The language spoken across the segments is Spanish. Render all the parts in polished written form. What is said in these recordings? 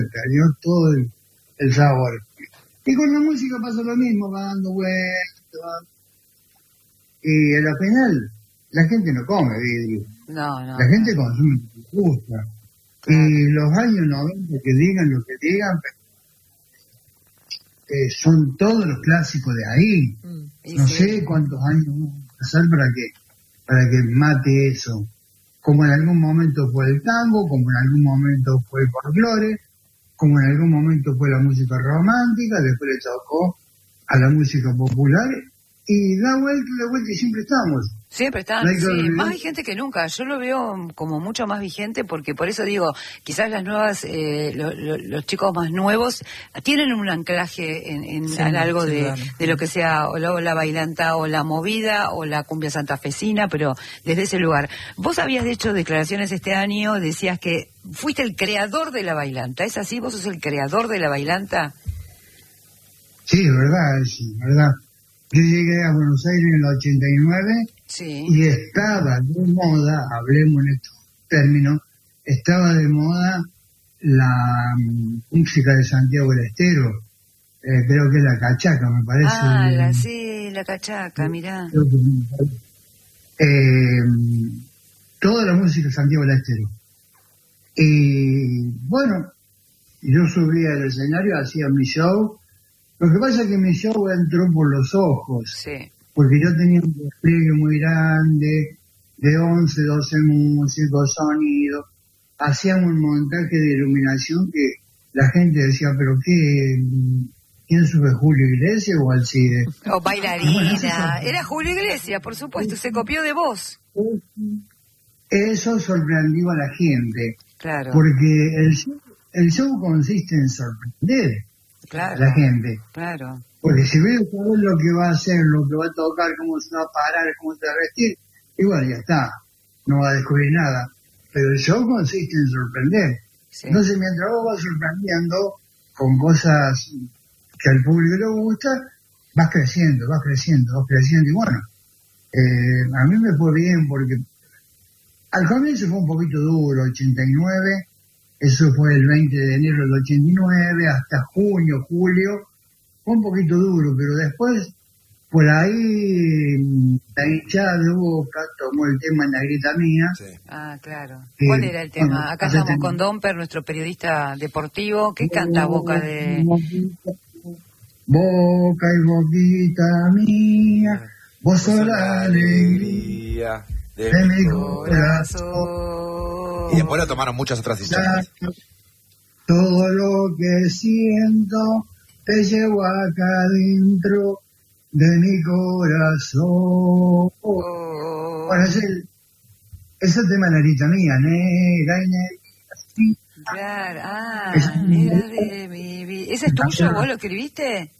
perdió todo el sabor. Y con la música pasa lo mismo, va dando vueltas. Y al final, la gente no come vidrio. No. La gente consume lo que le gusta. Claro. Y los años 90, que digan lo que digan, son todos los clásicos de ahí. No sé cuántos años vamos a pasar para que mate eso. Como en algún momento fue el tango, como en algún momento fue el folclore, como en algún momento fue la música romántica, después le tocó a la música popular, y da vuelta y siempre estamos. Siempre están, sí, más vigente que nunca. Yo lo veo como mucho más vigente porque por eso digo, quizás las nuevas, los chicos más nuevos tienen un anclaje en algo de lo que sea o la bailanta o la movida o la cumbia santafesina, pero desde ese lugar. Vos habías hecho declaraciones este año, decías que fuiste el creador de la bailanta. ¿Es así? ¿Vos sos el creador de la bailanta? Sí, verdad. Yo llegué a Buenos Aires en el 89 y estaba de moda, hablemos en estos términos, estaba de moda la música de Santiago del Estero, creo que es la cachaca, me parece. La cachaca, mirá. Toda la música de Santiago del Estero. Y bueno, yo subía al escenario, hacía mi show. Lo que pasa es que mi show entró por los ojos, porque yo tenía un despliegue muy grande, de 11, 12 músicos, sonidos, hacíamos un montaje de iluminación que la gente decía, pero ¿quién sube, Julio Iglesias o Alcide? O bailarina, era Julio Iglesias, por supuesto, se copió de vos. Eso sorprendió a la gente, claro, porque el show consiste en sorprender. Claro, la gente. Claro. Porque si veo saber lo que va a hacer, lo que va a tocar, cómo se va a parar, cómo se va a vestir, igual ya está, no va a descubrir nada. Pero el show consiste en sorprender. Entonces, mientras vos vas sorprendiendo con cosas que al público le gusta, vas creciendo. Y bueno, a mí me fue bien porque al comienzo fue un poquito duro, 89. Eso fue el 20 de enero del 89, hasta junio, julio, fue un poquito duro, pero después, por ahí, la hinchada de Boca tomó el tema Negrita Mía. Ah, claro. ¿Cuál era el tema? Bueno, acá estamos con Domper, nuestro periodista deportivo. ¿Qué canta Boca de...? Boca y boquita mía, vos sos la alegría de mi corazón. Y después lo tomaron muchas otras hinchadas. Todo lo que siento te llevo acá adentro de mi corazón. Bueno, ese tema es Negrita Mía, negra y negra. Claro, negra de mi vida. ¿Ese es tuyo? ¿Vos lo escribiste?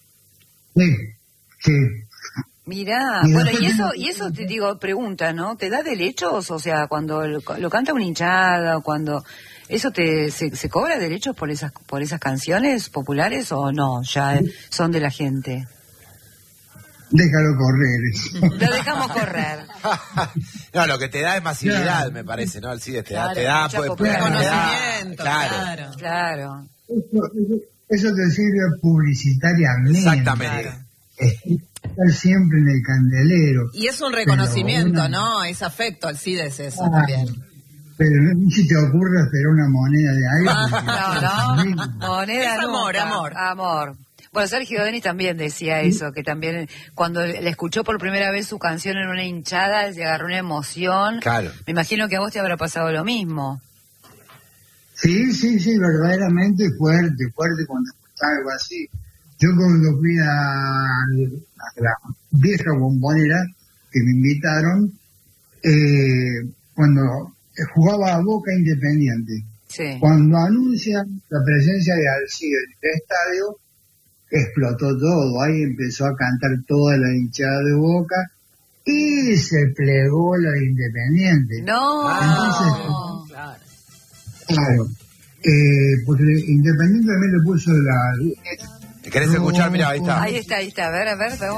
Sí. Mirá, bueno, y eso te digo, pregunta, ¿no? ¿Te da derechos? O sea, cuando lo canta una hinchada, o cuando eso se cobra derechos por esas canciones populares o no, ya son de la gente. Déjalo correr. Lo dejamos correr. No, lo que te da es masividad, me parece, ¿no? Alcides te da conocimiento, claro. Eso te sirve publicitariamente. Exactamente. Estar siempre en el candelero. Y es un reconocimiento, ¿no? Es afecto, Alcides, eso también. Pero no se te ocurre esperar una moneda de algo. No, moneda es amor. Bueno, Sergio Denis también decía eso, que también cuando le escuchó por primera vez su canción en una hinchada, le agarró una emoción. Claro. Me imagino que a vos te habrá pasado lo mismo. Sí, verdaderamente fuerte cuando escuchás algo así. Yo cuando fui a la vieja bombonera, que me invitaron, cuando jugaba a Boca Independiente, cuando anuncian la presencia de Alcides en el estadio, explotó todo. Ahí empezó a cantar toda la hinchada de Boca y se plegó la de Independiente. No. Entonces, claro, porque Independiente también le puso la... ¿Querés escuchar? Mira, ahí está. Ahí está. A ver.